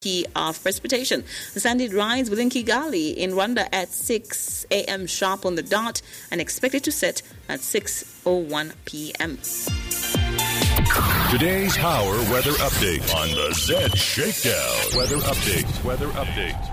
key of precipitation. The Sunday rise within Kigali in Rwanda at 6 a.m. sharp on the dot and expected to set at 6:01 p.m. Today's Power Weather Update on the Z Shakedown. Weather update.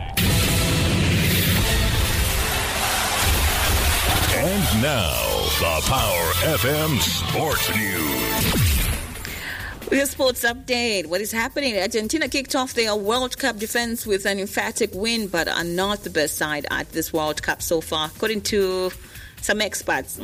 And now, the Power FM Sports News. With a sports update, what is happening? Argentina kicked off their World Cup defense with an emphatic win, but are not the best side at this World Cup so far, according to some experts.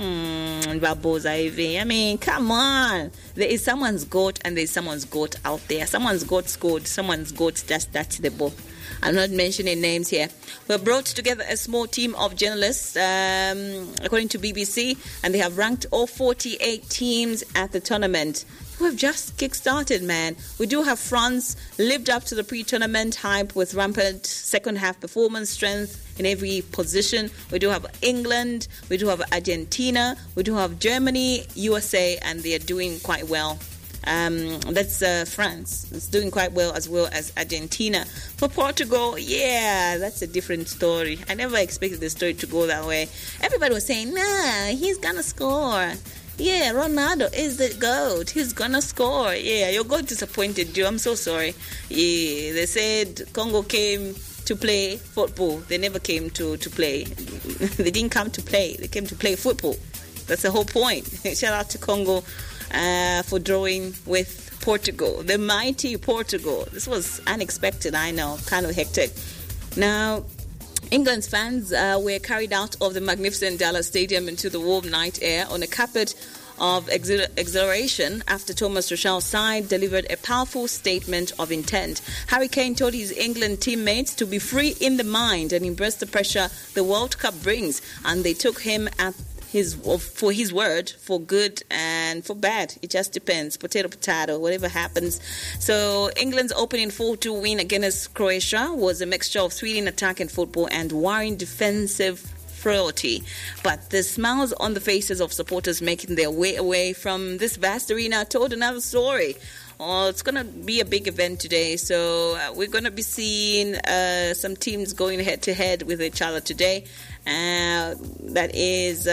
I mean, come on. There is someone's goat and there is someone's goat out there. Someone's goat scored, someone's goat just touched the ball. I'm not mentioning names here. We brought together a small team of journalists, according to BBC, and they have ranked all 48 teams at the tournament. We have just kick-started, man. We do have France lived up to the pre-tournament hype with rampant second-half performance strength in every position. We do have England, we do have Argentina, we do have Germany, USA, and they are doing quite well. That's France. It's doing quite well as Argentina. For Portugal, yeah, that's a different story. I never expected the story to go that way. Everybody was saying, nah, he's gonna score. Yeah, Ronaldo is the GOAT. He's gonna score. Yeah, your GOAT disappointed you. I'm so sorry. Yeah, they said Congo came to play football. They never came to play. They didn't come to play. They came to play football. That's the whole point. Shout out to Congo for drawing with Portugal, the mighty Portugal. This was unexpected, I know, kind of hectic. Now, England's fans were carried out of the magnificent Dallas Stadium into the warm night air on a carpet of exhilaration after Thomas Tuchel's side delivered a powerful statement of intent. Harry Kane told his England teammates to be free in the mind and embrace the pressure the World Cup brings, and they took him at for his word, for good and for bad. It just depends. Potato, whatever happens. So England's opening 4-2 win against Croatia was a mixture of thrilling attack and football and worrying defensive frailty. But the smiles on the faces of supporters making their way away from this vast arena told another story. Oh, it's going to be a big event today, so we're going to be seeing some teams going head-to-head with each other today. That is,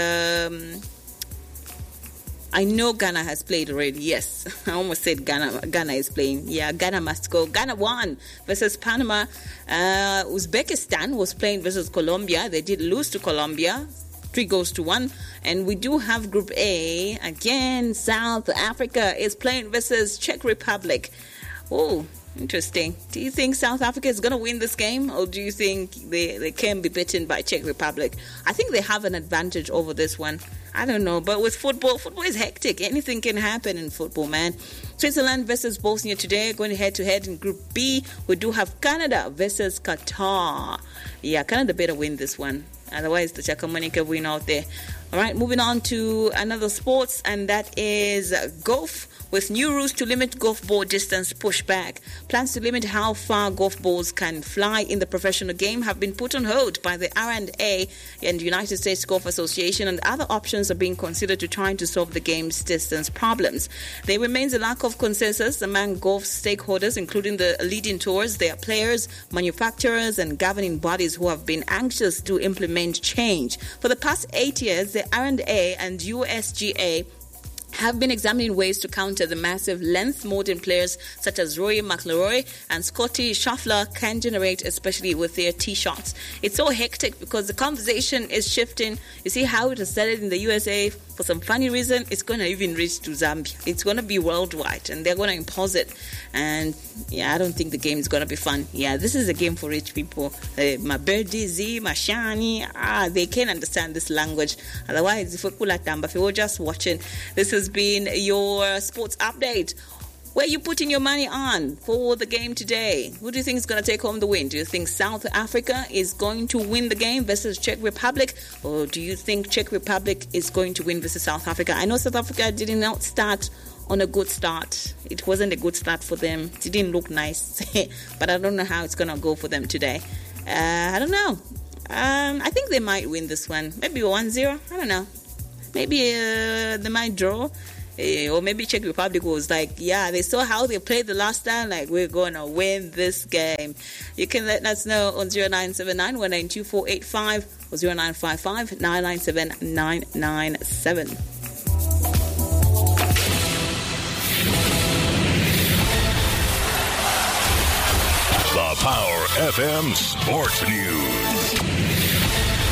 I know Ghana has played already, yes. I almost said Ghana is playing. Yeah, Ghana must go. Ghana won versus Panama. Uzbekistan was playing versus Colombia. They did lose to Colombia. 3-1, and we do have Group A again. South Africa is playing versus Czech Republic. Oh, interesting. Do you think South Africa is going to win this game, or do you think they can be beaten by Czech Republic? I think they have an advantage over this one. I don't know, but with football is hectic. Anything can happen in football, man. Switzerland versus Bosnia today, going head-to-head in Group B. We do have Canada versus Qatar. Yeah, Canada better win this one. Otherwise, the Chakamonika win out there. All right, moving on to another sports, and that is golf. With new rules to limit golf ball distance pushed back, plans to limit how far golf balls can fly in the professional game have been put on hold by the R&A and United States Golf Association, and other options are being considered to try to solve the game's distance problems. There remains a lack of consensus among golf stakeholders, including the leading tours, their players, manufacturers, and governing bodies who have been anxious to implement change. For the past 8 years, the R&A and USGA have been examining ways to counter the massive length modern players such as Rory McIlroy and Scottie Scheffler can generate, especially with their tee shots. It's so hectic because the conversation is shifting. You see how it has started in the USA. For some funny reason, it's going to even reach to Zambia. It's going to be worldwide, and they're going to impose it. And yeah, I don't think the game is going to be fun. Yeah, this is a game for rich people. My birdie, Z, my shani, they can understand this language. Otherwise, if you're just watching, this has been your sports update. Where are you putting your money on for the game today? Who do you think is going to take home the win? Do you think South Africa is going to win the game versus Czech Republic? Or do you think Czech Republic is going to win versus South Africa? I know South Africa did not start on a good start. It wasn't a good start for them. It didn't look nice. But I don't know how it's going to go for them today. I don't know. I think they might win this one. Maybe 1-0. I don't know. Maybe they might draw. Or maybe Czech Republic was like, yeah, they saw how they played the last time, like, we're going to win this game. You can let us know on 0979 192 or 0955 997 997. The Power FM Sports News.